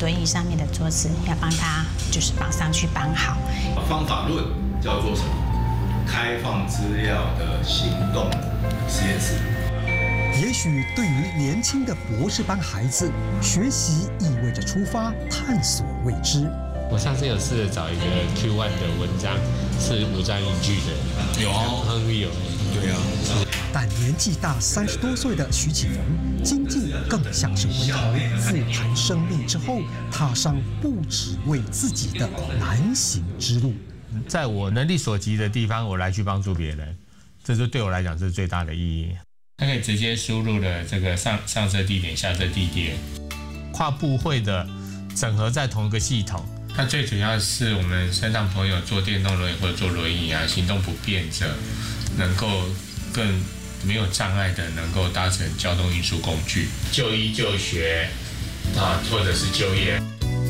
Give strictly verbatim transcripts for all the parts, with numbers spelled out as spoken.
轮椅上面的桌子，要帮他就是绑上去绑好。 方法论叫做什么？开放资料的行动实验室。 也许对于年轻的博士班孩子，学习意味着出发探索未知。 我上次有试着找一个 Q 一 的文章，是无章一句的， 有， 很有， 对啊。 但年纪大三十多岁的徐启逢，经济更像是回头复盘生命之后，踏上不只为自己的难行之路。 在我能力所及的地方，我来去帮助别人，这就对我来讲是最大的意义。它可以直接输入了这个上上车地点、下车地点，跨部会的整合在同一个系统。它最主要是我们身上朋友坐电动轮椅或者坐轮椅啊，行动不便者，能够更没有障碍的，能够搭乘交通运输工具，就医就学啊，或者是就业。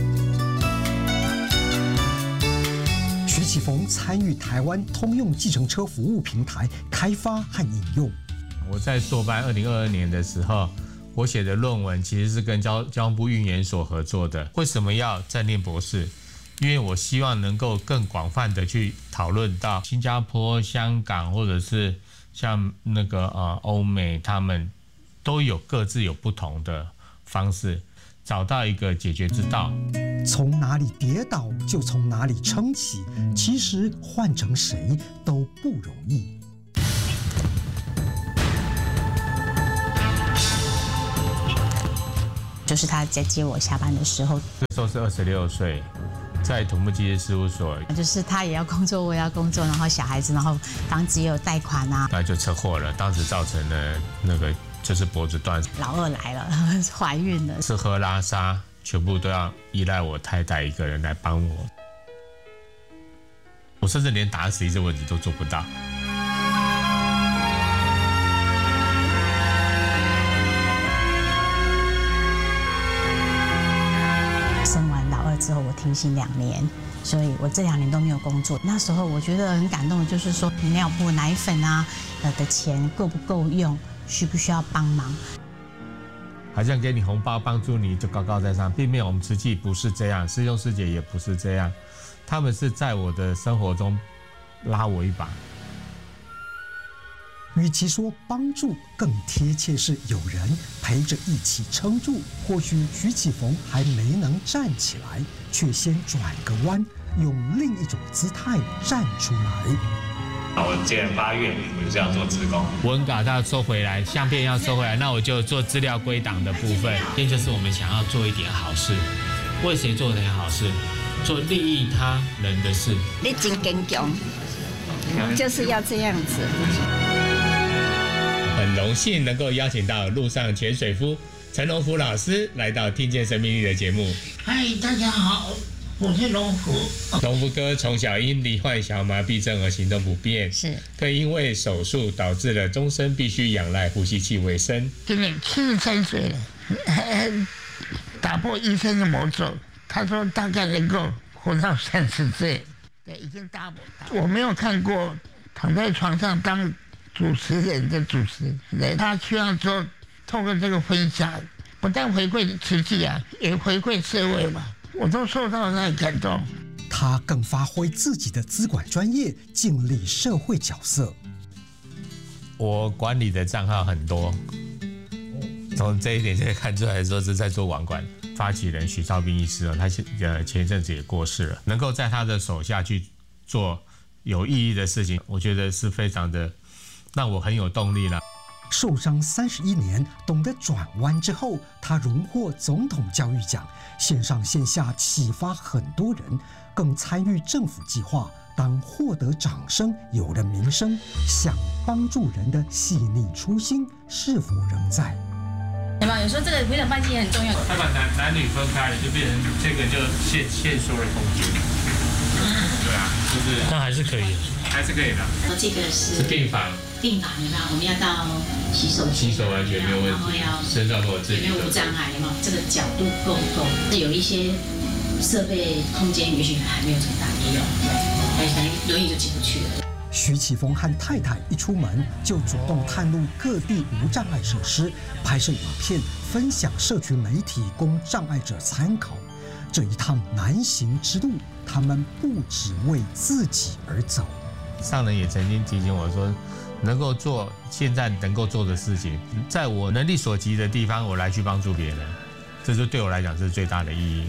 徐启逢参与台湾通用计程车服务平台开发和引用。 我在硕班二零二二年的时候，我写的论文其实是跟交交通部运研所合作的。为什么要再念博士？因为我希望能够更广泛的去讨论到新加坡、香港，或者是像那个呃欧美，他们都有各自有不同的方式，找到一个解决之道。 从哪里跌倒就从哪里撑起，其实换成谁都不容易。 就是他在接我下班的时候， 那时候是二十六岁，在土木技师事务所， 就是他也要工作，我也要工作，然后小孩子，然后房子也有贷款啊， 那就车祸了，当时造成了那个就是脖子断， 老二来了，怀孕了， 吃喝拉撒全部都要依赖我太太一个人来帮我，我甚至连打死一只蚊子都做不到。 生完老二之后，我停薪两年，所以我这两年都没有工作。那时候我觉得很感动的就是说，尿布、奶粉啊，呃的钱够不够用，需不需要帮忙？ 好像给你红包帮助你就高高在上，并没有，我们实际不是这样，师兄师姐也不是这样，他们是在我的生活中拉我一把。 与其说帮助，更贴切是有人陪着一起撑住。或许徐启逢还没能站起来，却先转个弯，用另一种姿态站出来。 我今年八月我就是要做志工，文稿要收回来，相片要收回来，那我就做资料归档的部分。这就是我们想要做一点好事，为谁做点好事？做利益他人的事。 你真坚强，就是要这样子。 很荣幸能够邀请到陆上潜水夫陈荣福老师来到《听见生命力》的节目。 嗨，大家好，我是荣福。 荣福哥从小因罹患小儿麻痹症而行动不便， 是， 更因为手术导致了终身必须仰赖呼吸器为生。 今年七十三岁了，打破医生的魔咒，他说大概能够活到三十岁，对，已经大我没有看过躺在床上当主持人的主持人，他希望说透过这个分享，不但回馈慈济啊，也回馈社会嘛，我都受到那感动。 他更发挥自己的资管专业，尽力社会角色。 我管理的账号很多，从这一点就可以看出来，说是在做网管。发起人许兆斌医师哦，他呃前一阵子也过世了，能够在他的手下去做有意义的事情，我觉得是非常的。让我很有动力了。 受伤三十一年，懂得转弯之后，他荣获总统教育奖，线上线下启发很多人，更参与政府计划。当获得掌声，有了名声，想帮助人的细腻初心是否仍在？ 对吧？有时候这个回转半径也很重要。 他把男男女分开了，就变成这个就限限缩了空间。对啊，就是。但还是可以，还是可以的。 这个是是病房。 病房有没有？我们要到洗手间， 洗手完全没有问题，身上都有自己的， 有没有无障碍？有没有？这个角度够不够？有一些设备空间也许还没有这么大，也有，对，可能轮椅就进不去了。 徐启峰和太太一出门就主动探入各地无障碍设施，拍摄影片分享社群媒体，供障碍者参考。这一趟难行之路，他们不只为自己而走。 上人也曾经提醒我说，能够做现在能够做的事情，在我能力所及的地方，我来去帮助别人，这就对我来讲是最大的意义。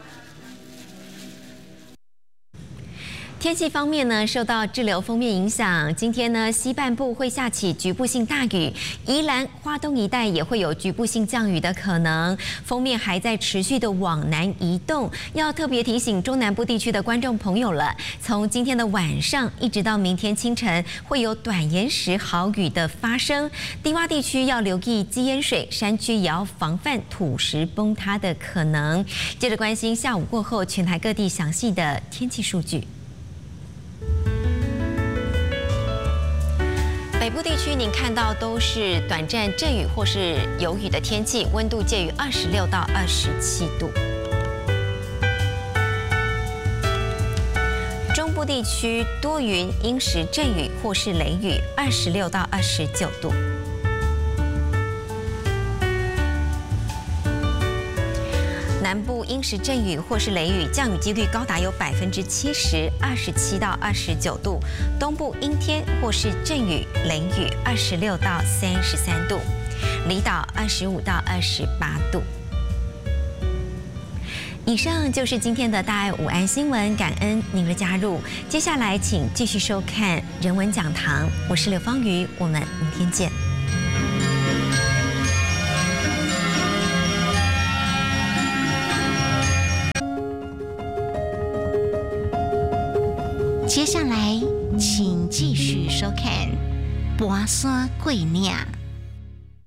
天气方面呢，受到滞留锋面影响，今天呢西半部会下起局部性大雨，宜兰、花东一带也会有局部性降雨的可能。锋面还在持续的往南移动，要特别提醒中南部地区的观众朋友了。从今天的晚上一直到明天清晨，会有短延时豪雨的发生。低洼地区要留意积淹水，山区也要防范土石崩塌的可能。接着关心下午过后全台各地详细的天气数据。北部地区，您看到都是短暂阵雨或是有雨的天气，温度介于二十六到二十七度。中部地区多云、阴时阵雨或是雷雨，二十六到二十九度。南部阴时阵雨或是雷雨，降雨几率高达有百分之七十，二十七到二十九度。东部阴天或是阵雨、雷雨，二十六到三十三度。离岛二十五到二十八度。以上就是今天的大爱午安新闻，感恩您的加入。接下来请继续收看人文讲堂，我是刘芳瑜，我们明天见。 接下来，请继续收看《跋山过岭》。